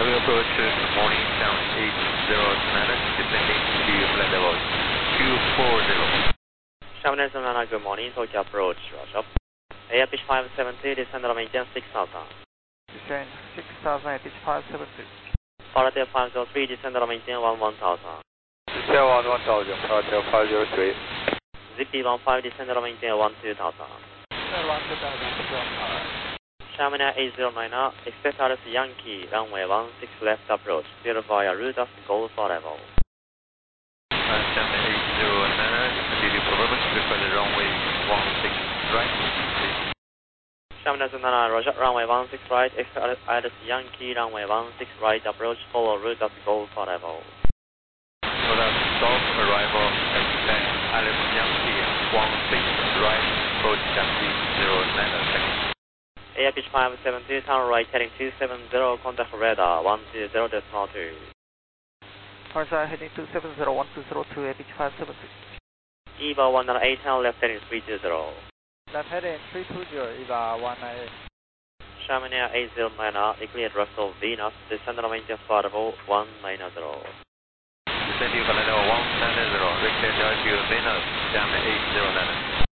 We approach good morning, sound 809, descending to flight level 240. Shamner 7 good morning, Tokyo approach, Roger. Air pitch 570, descend on maintain 6000. Descend 6000, pitch 570. Faraday 503, descend on maintain 1000. Descend 1000, Faraday 503. Zippy 15, descend on maintain 12000. Descend 12000, Shamner 809, expect RS Yankee, runway 16 left approach, clear via route as Golf level. Shamner 809, duty program, prepare the runway 16 right, please. Shamner 7 Roger, runway 16 right, expect RS Yankee, runway 16 right approach, follow route as Golf level. So that's Golf arrival, expect RS Yankee, 16 right, approach Yankee 09 seconds. Air pitch 570, turn right heading 270, contact radar 120.2. Horizon heading 270, 1202, air pitch 570. EVA 198, left heading 320. Left heading 320, EVA 198. Shamrock 809, declared Russell Venus, descend on maintain flight level 190. Descending flight level 190, declared Russell Venus, Shamrock 809.